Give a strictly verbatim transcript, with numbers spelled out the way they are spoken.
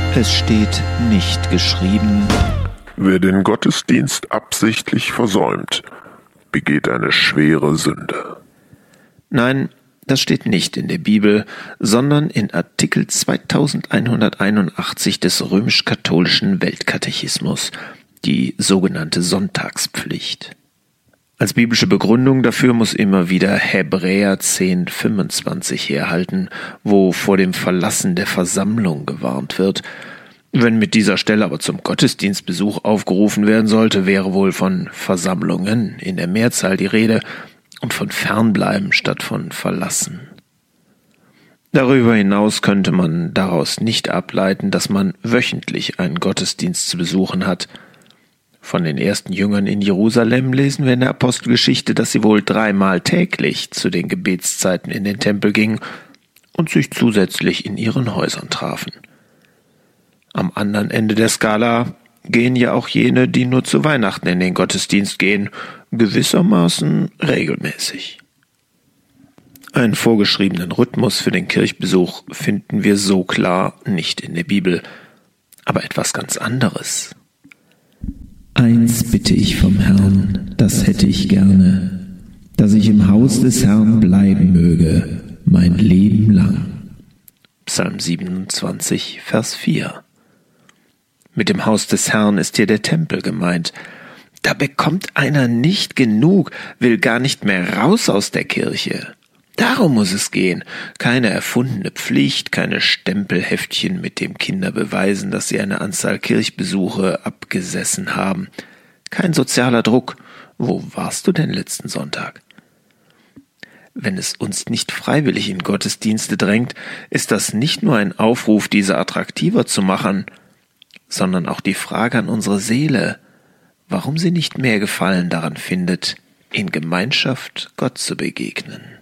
Es steht nicht geschrieben: Wer den Gottesdienst absichtlich versäumt, begeht eine schwere Sünde. Nein, das steht nicht in der Bibel, sondern in Artikel zweitausendeinhunderteinundachtzig des römisch-katholischen Weltkatechismus, die sogenannte Sonntagspflicht. Als biblische Begründung dafür muss immer wieder Hebräer zehn fünfundzwanzig herhalten, wo vor dem Verlassen der Versammlung gewarnt wird. Wenn mit dieser Stelle aber zum Gottesdienstbesuch aufgerufen werden sollte, wäre wohl von Versammlungen in der Mehrzahl die Rede und von Fernbleiben statt von Verlassen. Darüber hinaus könnte man daraus nicht ableiten, dass man wöchentlich einen Gottesdienst zu besuchen hat. Von den ersten Jüngern in Jerusalem lesen wir in der Apostelgeschichte, dass sie wohl dreimal täglich zu den Gebetszeiten in den Tempel gingen und sich zusätzlich in ihren Häusern trafen. Am anderen Ende der Skala gehen ja auch jene, die nur zu Weihnachten in den Gottesdienst gehen, gewissermaßen regelmäßig. Einen vorgeschriebenen Rhythmus für den Kirchbesuch finden wir so klar nicht in der Bibel, aber etwas ganz anderes. Eins bitte ich vom Herrn, das hätte ich gerne, dass ich im Haus des Herrn bleiben möge, mein Leben lang. Psalm siebenundzwanzig, Vers vier. Mit dem Haus des Herrn ist hier der Tempel gemeint. Da bekommt einer nicht genug, will gar nicht mehr raus aus der Kirche. Darum muss es gehen. Keine erfundene Pflicht, keine Stempelheftchen, mit dem Kinder beweisen, dass sie eine Anzahl Kirchbesuche abgesessen haben. Kein sozialer Druck. Wo warst du denn letzten Sonntag? Wenn es uns nicht freiwillig in Gottesdienste drängt, ist das nicht nur ein Aufruf, diese attraktiver zu machen, sondern auch die Frage an unsere Seele, warum sie nicht mehr Gefallen daran findet, in Gemeinschaft Gott zu begegnen.